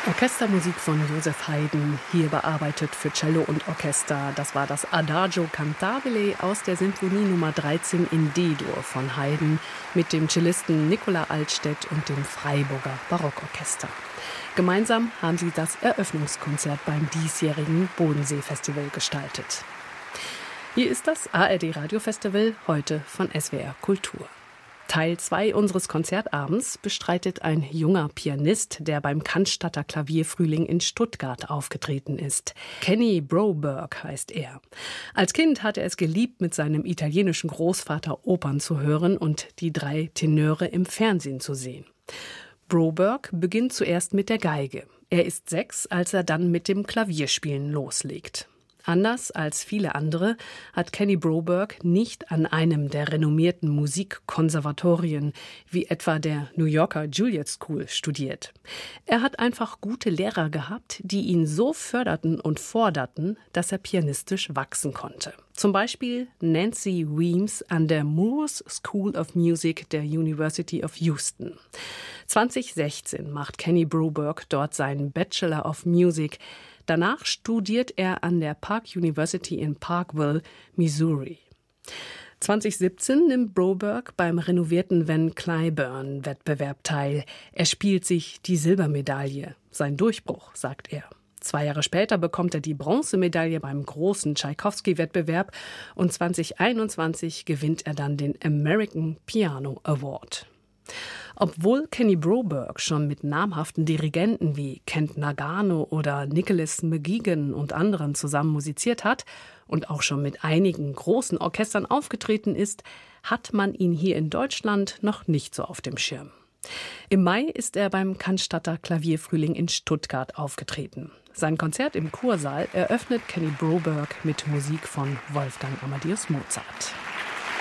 Orchestermusik von Joseph Haydn, hier bearbeitet für Cello und Orchester. Das war das Adagio Cantabile aus der Sinfonie Nummer 13 in D-Dur von Haydn mit dem Cellisten Nicola Altstedt und dem Freiburger Barockorchester. Gemeinsam haben sie das Eröffnungskonzert beim diesjährigen Bodensee-Festival gestaltet. Hier ist das ARD-Radiofestival, heute von SWR Kultur. Teil 2 unseres Konzertabends bestreitet ein junger Pianist, der beim Cannstatter Klavierfrühling in Stuttgart aufgetreten ist. Kenny Broberg heißt er. Als Kind hat er es geliebt, mit seinem italienischen Großvater Opern zu hören und die 3 Tenöre im Fernsehen zu sehen. Broberg beginnt zuerst mit der Geige. Er ist 6, als er dann mit dem Klavierspielen loslegt. Anders als viele andere hat Kenny Broberg nicht an einem der renommierten Musikkonservatorien wie etwa der New Yorker Juilliard School studiert. Er hat einfach gute Lehrer gehabt, die ihn so förderten und forderten, dass er pianistisch wachsen konnte. Zum Beispiel Nancy Weems an der Moores School of Music der University of Houston. 2016 macht Kenny Broberg dort seinen Bachelor of Music. Danach studiert er an der Park University in Parkville, Missouri. 2017 nimmt Broberg beim renovierten Van Cliburn-Wettbewerb teil. Er spielt sich die Silbermedaille. Sein Durchbruch, sagt er. 2 Jahre später bekommt er die Bronzemedaille beim großen Tschaikowski-Wettbewerb und 2021 gewinnt er dann den American Piano Award. Obwohl Kenny Broberg schon mit namhaften Dirigenten wie Kent Nagano oder Nicholas McGuigan und anderen zusammen musiziert hat und auch schon mit einigen großen Orchestern aufgetreten ist, hat man ihn hier in Deutschland noch nicht so auf dem Schirm. Im Mai ist er beim Cannstatter Klavierfrühling in Stuttgart aufgetreten. Sein Konzert im Kursaal eröffnet Kenny Broberg mit Musik von Wolfgang Amadeus Mozart.